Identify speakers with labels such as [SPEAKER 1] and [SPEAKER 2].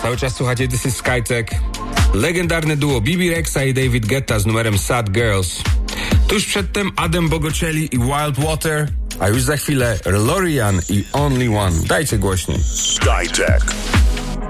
[SPEAKER 1] Cały czas słuchacie This is Skytech. Legendarne duo Bibi Rexa i David Guetta z numerem Sad Girls. Tuż przedtem Adam Bogocelli i Wild Water, a już za chwilę Lorian i Only One. Dajcie głośniej.
[SPEAKER 2] Skytech.